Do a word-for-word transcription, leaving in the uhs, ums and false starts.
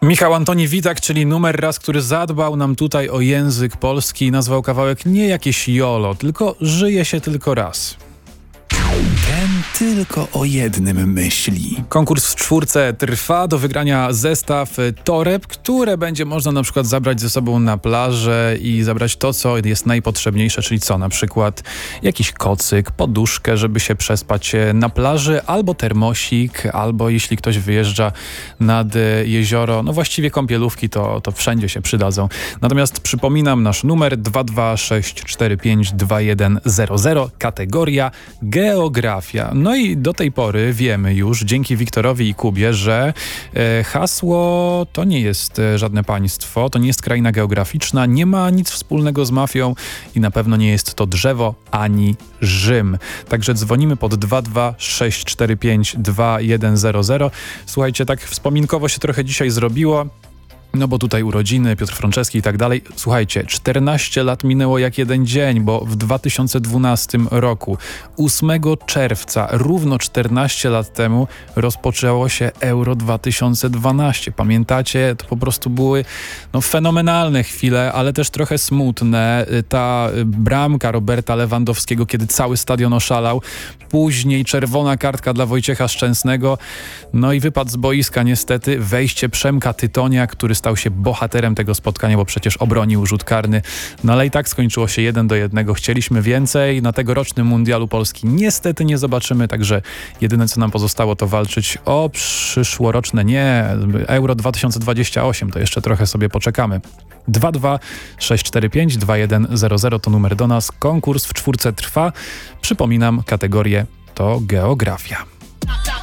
Michał Antoni Witak, czyli numer raz, który zadbał nam tutaj o język polski i nazwał kawałek nie jakieś jolo, tylko żyje się tylko raz. Ten tylko o jednym myśli. Konkurs w czwórce trwa. Do wygrania zestaw toreb, które będzie można na przykład zabrać ze sobą na plażę i zabrać to, co jest najpotrzebniejsze, czyli co? Na przykład jakiś kocyk, poduszkę, żeby się przespać na plaży, albo termosik, albo jeśli ktoś wyjeżdża nad jezioro, no właściwie kąpielówki to, to wszędzie się przydadzą. Natomiast przypominam nasz numer dwa dwa sześć cztery pięć dwa jeden zero zero, kategoria geografia. No i do tej pory wiemy już, dzięki Wiktorowi i Kubie, że e, hasło to nie jest e, żadne państwo, to nie jest kraina geograficzna, nie ma nic wspólnego z mafią i na pewno nie jest to drzewo ani Rzym. Także dzwonimy pod dwa dwa sześć cztery pięć dwa jeden zero zero. Słuchajcie, tak wspominkowo się trochę dzisiaj zrobiło. No bo tutaj urodziny, Piotr Franceski i tak dalej. Słuchajcie, czternaście lat minęło jak jeden dzień, bo w dwa tysiące dwunastym roku, ósmego czerwca, równo czternaście lat temu rozpoczęło się Euro dwa tysiące dwanaście. Pamiętacie? To po prostu były no, fenomenalne chwile, ale też trochę smutne. Ta bramka Roberta Lewandowskiego, kiedy cały stadion oszalał. Później czerwona kartka dla Wojciecha Szczęsnego. No i wypad z boiska niestety. Wejście Przemka Tytonia, który stał się bohaterem tego spotkania, bo przecież obronił rzut karny. No ale i tak skończyło się jeden do jednego. Chcieliśmy więcej. Na tegorocznym mundialu Polski niestety nie zobaczymy, także jedyne co nam pozostało to walczyć o przyszłoroczne, nie, Euro dwa tysiące dwadzieścia osiem. To jeszcze trochę sobie poczekamy. dwa dwa sześć cztery pięć dwa jeden zero zero to numer do nas. Konkurs w czwórce trwa. Przypominam, kategorię to geografia.